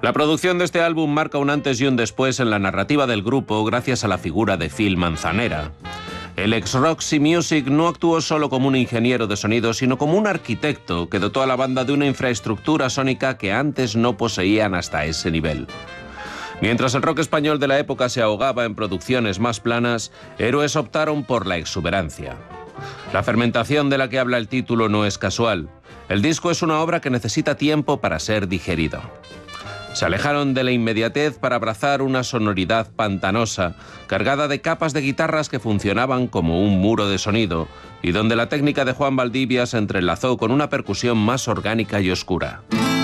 La producción de este álbum marca un antes y un después en la narrativa del grupo gracias a la figura de Phil Manzanera. El ex Roxy Music no actuó solo como un ingeniero de sonido, sino como un arquitecto que dotó a la banda de una infraestructura sónica que antes no poseían hasta ese nivel. Mientras el rock español de la época se ahogaba en producciones más planas, Héroes optaron por la exuberancia. La fermentación de la que habla el título no es casual. El disco es una obra que necesita tiempo para ser digerido. Se alejaron de la inmediatez para abrazar una sonoridad pantanosa, cargada de capas de guitarras que funcionaban como un muro de sonido, y donde la técnica de Juan Valdivia se entrelazó con una percusión más orgánica y oscura.